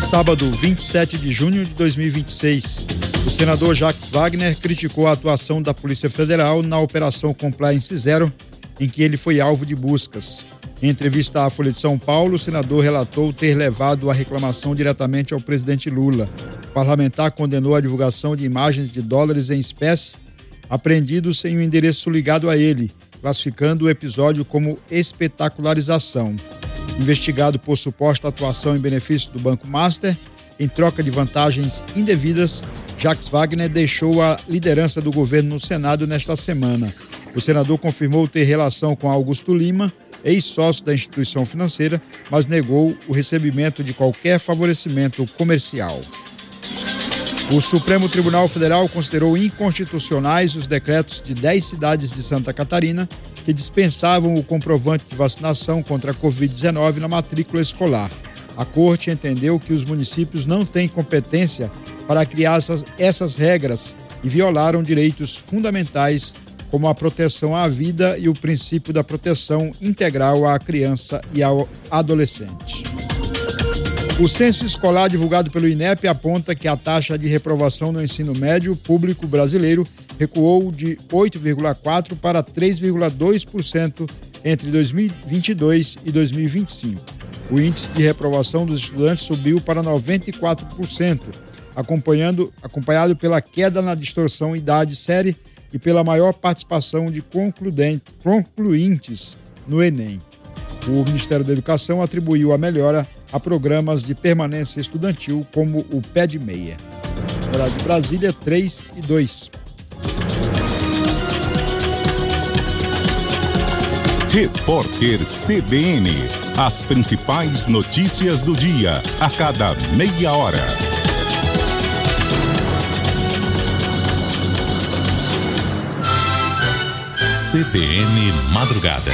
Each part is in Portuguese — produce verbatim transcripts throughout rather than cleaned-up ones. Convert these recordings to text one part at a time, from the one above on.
Sábado, vinte e sete de junho de dois mil e vinte e seis, o senador Jacques Wagner criticou a atuação da Polícia Federal na Operação Compliance Zero, em que ele foi alvo de buscas. Em entrevista à Folha de São Paulo, o senador relatou ter levado a reclamação diretamente ao presidente Lula. O parlamentar condenou a divulgação de imagens de dólares em espécie apreendidos em um endereço ligado a ele, classificando o episódio como espetacularização. Investigado por suposta atuação em benefício do Banco Master, em troca de vantagens indevidas, Jacques Wagner deixou a liderança do governo no Senado nesta semana. O senador confirmou ter relação com Augusto Lima, ex-sócio da instituição financeira, mas negou o recebimento de qualquer favorecimento comercial. O Supremo Tribunal Federal considerou inconstitucionais os decretos de dez cidades de Santa Catarina que dispensavam o comprovante de vacinação contra a covid dezenove na matrícula escolar. A Corte entendeu que os municípios não têm competência para criar essas, essas regras e violaram direitos fundamentais como a proteção à vida e o princípio da proteção integral à criança e ao adolescente. O censo escolar divulgado pelo INEP aponta que a taxa de reprovação no ensino médio público brasileiro recuou de oito vírgula quatro por cento para três vírgula dois por cento entre dois mil e vinte e dois e dois mil e vinte e cinco. O índice de reprovação dos estudantes subiu para noventa e quatro por cento, acompanhando, acompanhado pela queda na distorção idade-série e pela maior participação de concluintes no Enem. O Ministério da Educação atribuiu a melhora a programas de permanência estudantil como o Pé de Meia. Horário de Brasília, três e dois. Repórter C B N. As principais notícias do dia, a cada meia hora. C B N Madrugada.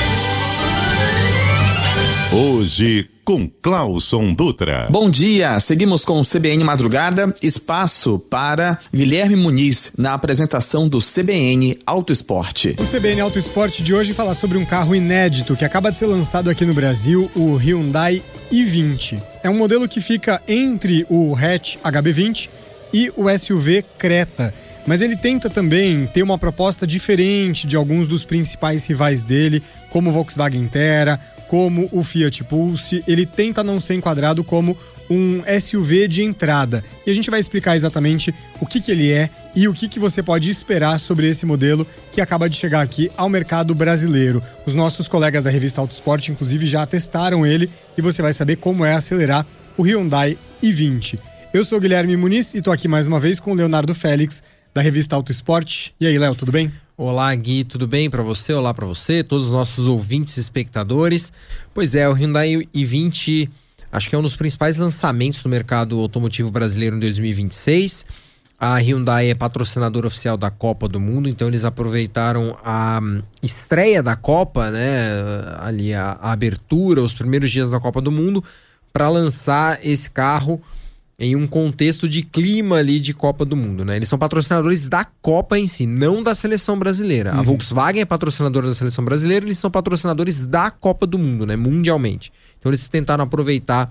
Hoje com Clauson Dutra. Bom dia, seguimos com o C B N Madrugada, espaço para Guilherme Muniz na apresentação do C B N Auto Esporte. O C B N Auto Esporte de hoje fala sobre um carro inédito que acaba de ser lançado aqui no Brasil, o Hyundai i vinte. É um modelo que fica entre o hatch H B vinte e o S U V Creta, mas ele tenta também ter uma proposta diferente de alguns dos principais rivais dele, como o Volkswagen Terra, como o Fiat Pulse. Ele tenta não ser enquadrado como um S U V de entrada. E a gente vai explicar exatamente o que, que ele é e o que, que você pode esperar sobre esse modelo que acaba de chegar aqui ao mercado brasileiro. Os nossos colegas da revista Auto Esporte, inclusive, já testaram ele e você vai saber como é acelerar o Hyundai i vinte. Eu sou o Guilherme Muniz e estou aqui mais uma vez com o Leonardo Félix, da revista Auto Esporte. E aí, Léo, tudo bem? Olá, Gui, tudo bem para você? Olá para você, todos os nossos ouvintes e espectadores. Pois é, o Hyundai i vinte acho que é um dos principais lançamentos do mercado automotivo brasileiro em dois mil e vinte e seis. A Hyundai é patrocinadora oficial da Copa do Mundo, então eles aproveitaram a estreia da Copa, né, ali a, a abertura, os primeiros dias da Copa do Mundo, para lançar esse carro em um contexto de clima ali de Copa do Mundo, né? Eles são patrocinadores da Copa em si, não da seleção brasileira. Uhum. A Volkswagen é patrocinadora da seleção brasileira, eles são patrocinadores da Copa do Mundo, né? Mundialmente. Então eles tentaram aproveitar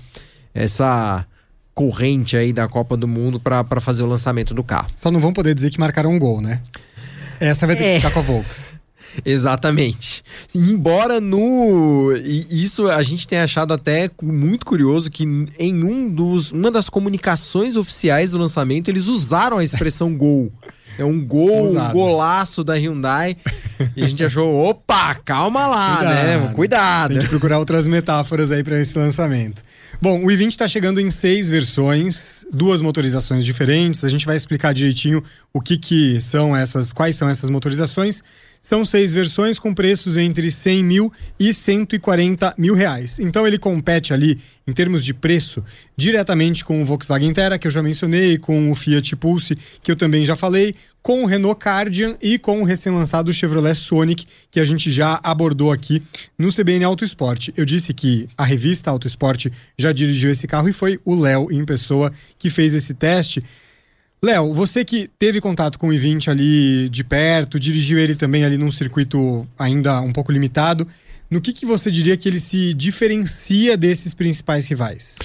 essa corrente aí da Copa do Mundo para fazer o lançamento do carro. Só não vão poder dizer que marcaram um gol, né? Essa vai ter é. que ficar com a Volks. Exatamente. Embora no... E isso a gente tem achado até muito curioso que em um dos, uma das comunicações oficiais do lançamento eles usaram a expressão gol. É um gol, um golaço da Hyundai. E a gente achou, opa, calma lá, Cuidado. né? Cuidado. Tem que procurar outras metáforas aí para esse lançamento. Bom, o i vinte está chegando em seis versões, duas motorizações diferentes. A gente vai explicar direitinho o que, que são essas, quais são essas motorizações. São seis versões com preços entre cem mil e cento e quarenta mil reais. Então ele compete ali, em termos de preço, diretamente com o Volkswagen Terra, que eu já mencionei, com o Fiat Pulse, que eu também já falei, com o Renault Kardian e com o recém-lançado Chevrolet Sonic, que a gente já abordou aqui no C B N Auto Esporte. Eu disse que a revista Auto Esporte já dirigiu esse carro e foi o Léo, em pessoa, que fez esse teste. Léo, você que teve contato com o i vinte ali de perto, dirigiu ele também ali num circuito ainda um pouco limitado, no que, que você diria que ele se diferencia desses principais rivais?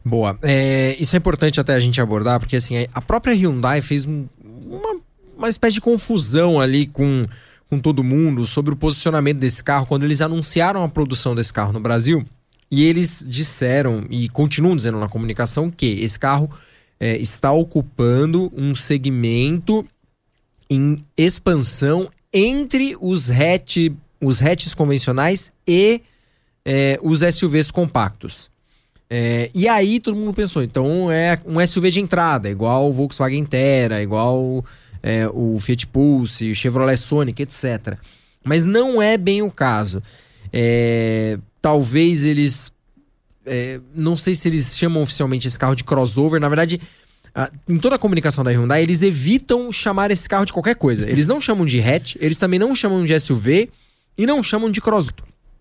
Boa. É, isso é importante até a gente abordar, porque assim, a própria Hyundai fez um, uma, uma espécie de confusão ali com, com todo mundo sobre o posicionamento desse carro quando eles anunciaram a produção desse carro no Brasil. E eles disseram, e continuam dizendo na comunicação, que esse carro é, está ocupando um segmento em expansão entre os hatch, os hatches convencionais e é, os S U Vs compactos. É, e aí todo mundo pensou, então é um S U V de entrada, igual o Volkswagen Terra, igual é, o Fiat Pulse, o Chevrolet Sonic, etcétera. Mas não é bem o caso. É, talvez eles... É, não sei se eles chamam oficialmente esse carro de crossover. Na verdade, a, em toda a comunicação da Hyundai, eles evitam chamar esse carro de qualquer coisa. Eles não chamam de hatch, eles também não chamam de S U V e não chamam de crossover.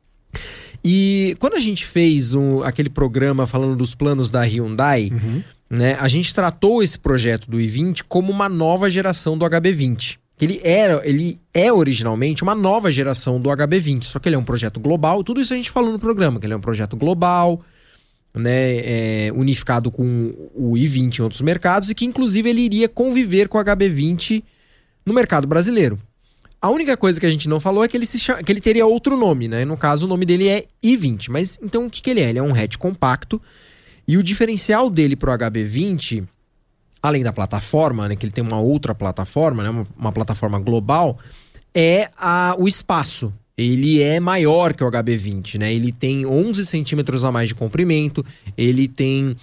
E quando a gente fez um, aquele programa falando dos planos da Hyundai, uhum. né, a gente tratou esse projeto do i vinte como uma nova geração do H B vinte. Ele, era, ele é originalmente uma nova geração do H B vinte, só que ele é um projeto global. Tudo isso a gente falou no programa, que ele é um projeto global, né, é, unificado com o i vinte em outros mercados e que inclusive ele iria conviver com o H B vinte no mercado brasileiro. A única coisa que a gente não falou é que ele, se chama, que ele teria outro nome, né? No caso, o nome dele é i vinte. Mas então o que, que ele é? Ele é um hatch compacto. E o diferencial dele para o H B vinte, além da plataforma, né? Que ele tem uma outra plataforma, né? Uma, uma plataforma global, é a, o espaço. Ele é maior que o H B vinte, né? Ele tem onze centímetros a mais de comprimento, ele tem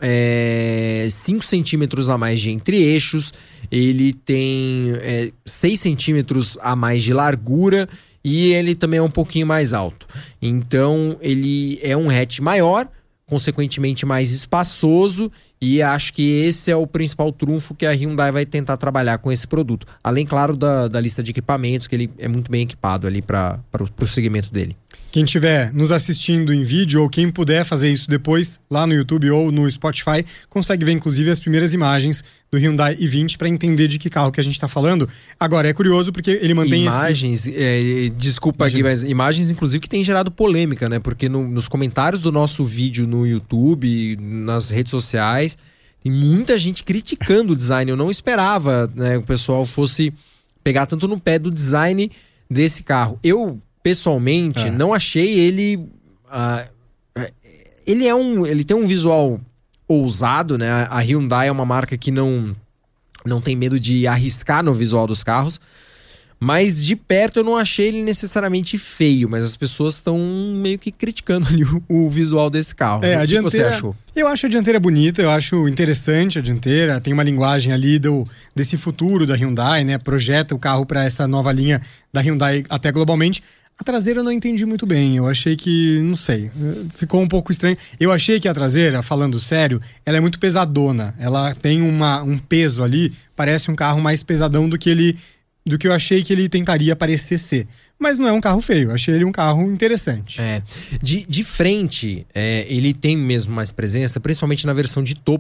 é, cinco centímetros a mais de entre-eixos, ele tem é, seis centímetros a mais de largura e ele também é um pouquinho mais alto. Então ele é um hatch maior, consequentemente mais espaçoso, e acho que esse é o principal trunfo que a Hyundai vai tentar trabalhar com esse produto. Além, claro, da, da lista de equipamentos, que ele é muito bem equipado ali para o segmento dele. Quem estiver nos assistindo em vídeo ou quem puder fazer isso depois lá no YouTube ou no Spotify, consegue ver inclusive as primeiras imagens do Hyundai i vinte para entender de que carro que a gente está falando. Agora, é curioso porque ele mantém imagens, esse... é, desculpa Imagina. aqui, mas imagens inclusive que tem gerado polêmica, né? Porque no, nos comentários do nosso vídeo no YouTube, nas redes sociais, tem muita gente criticando o design. Eu não esperava, né, que o pessoal fosse pegar tanto no pé do design desse carro. Eu... Pessoalmente, é. não achei ele... Uh, ele, é um, ele tem um visual ousado, né? A Hyundai é uma marca que não, não tem medo de arriscar no visual dos carros. Mas de perto eu não achei ele necessariamente feio, mas as pessoas estão meio que criticando ali o, o visual desse carro. É, o a que dianteira, você achou? Eu acho a dianteira bonita, eu acho interessante a dianteira, tem uma linguagem ali do, desse futuro da Hyundai, né? Projeta o carro para essa nova linha da Hyundai até globalmente. A traseira eu não entendi muito bem, eu achei que, não sei, ficou um pouco estranho. Eu achei que a traseira, falando sério, ela é muito pesadona, ela tem uma, um peso ali, parece um carro mais pesadão do que, ele, do que eu achei que ele tentaria parecer ser. Mas não é um carro feio, eu achei ele um carro interessante. É, de, de frente, é, ele tem mesmo mais presença, principalmente na versão de topo